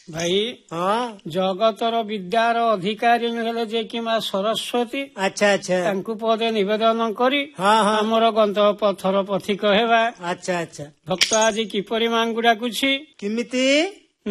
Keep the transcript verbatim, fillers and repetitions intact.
ଭାଇ ହଁ ଜଗତର ବିଦ୍ୟାର ଅଧିକାରୀ ହେଲେ ଯେ କି ମା ସରସ୍ୱତୀ ଆଚ୍ଛା ଆଚ୍ଛା ତାଙ୍କୁ ପଦେ ନିବେଦନ କରି ହଁ ହଁ ଆମର ଗନ୍ଧ ପଥର ପଥିକ ହେବା। ଆଚ୍ଛା ଆଚ୍ଛା ଭକ୍ତ ଆଜି କିପରି ମାଙ୍କୁ ଡାକୁଛି? କେମିତି